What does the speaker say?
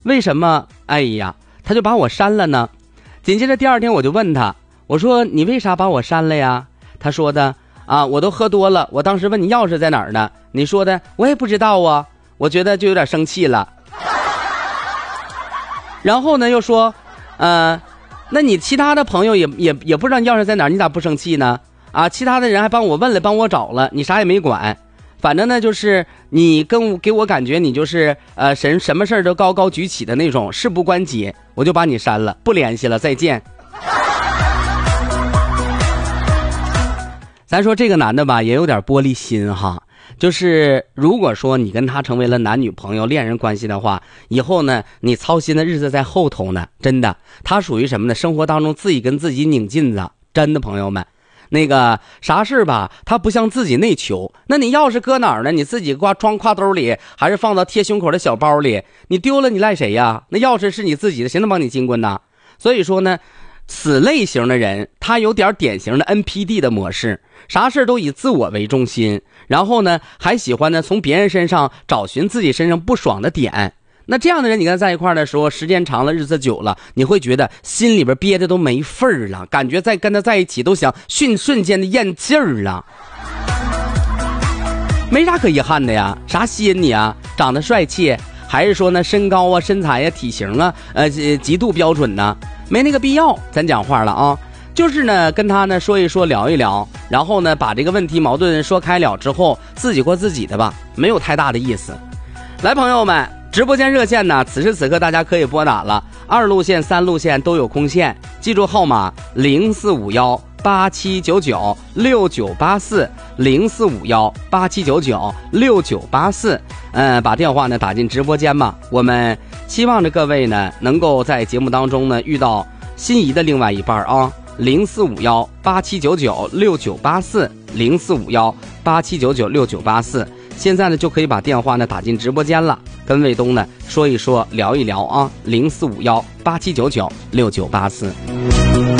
为什么哎呀他就把我删了呢？紧接着第二天我就问他，我说你为啥把我删了呀？他说的啊，我都喝多了，我当时问你钥匙在哪儿呢，你说的我也不知道啊，我觉得就有点生气了。然后呢又说那你其他的朋友也不知道你钥匙在哪儿，你咋不生气呢？啊，其他的人还帮我问了，帮我找了，你啥也没管。反正呢就是你给我感觉你就是什么事儿都高高举起的那种，事不关己，我就把你删了，不联系了，再见。咱说这个男的吧也有点玻璃心哈，就是如果说你跟他成为了男女朋友恋人关系的话，以后呢你操心的日子在后头呢，真的。他属于什么呢？生活当中自己跟自己拧劲子，真的朋友们。那个啥事吧，他不像自己内求，那你钥匙搁哪儿呢？你自己装挎兜里，还是放到贴胸口的小包里？你丢了你赖谁呀？那钥匙是你自己的，谁能帮你金棍呢？所以说呢，此类型的人他有点典型的 NPD 的模式，啥事都以自我为中心，然后呢还喜欢呢从别人身上找寻自己身上不爽的点。那这样的人你跟他在一块的时候，时间长了，日子久了，你会觉得心里边憋的都没份儿了，感觉在跟他在一起都想瞬间的咽气儿了。没啥可遗憾的呀，啥吸引你啊？长得帅气，还是说呢身高啊、身材啊、体型啊极度标准呢？没那个必要，咱讲话了啊。就是呢跟他呢说一说，聊一聊，然后呢把这个问题矛盾说开了之后，自己过自己的吧，没有太大的意思。来朋友们，直播间热线呢，此时此刻大家可以拨打了，2路线、3路线都有空线，记住号码045187996984，045187996984，把电话呢打进直播间嘛。我们期望着各位呢能够在节目当中呢遇到心仪的另外一半啊。045187996984，045187996984，现在呢就可以把电话呢打进直播间了，跟卫东呢说一说，聊一聊啊，045187996984。